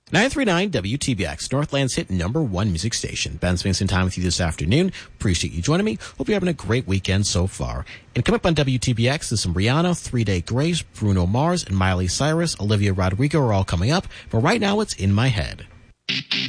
939 WTBX, Northland's hit #1 music station. Ben spending some time with you this afternoon. Appreciate you joining me. Hope you're having a great weekend so far. And coming up on WTBX is some Rihanna, 3 Day Grace, Bruno Mars, and Miley Cyrus. Olivia Rodrigo are all coming up. But right now, it's In My Head.